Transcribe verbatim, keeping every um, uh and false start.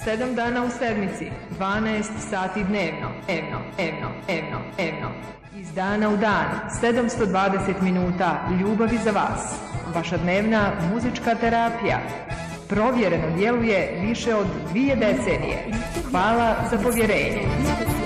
sedam dana u sedmici, dvanaest sati dnevno, dnevno, dnevno, dnevno, dnevno. Iz dana u dan, sedamsto dvadeset minuta ljubavi za vas. Vaša dnevna muzička terapija. Provjereno djeluje više od dvije decenije. Hvala za povjerenje.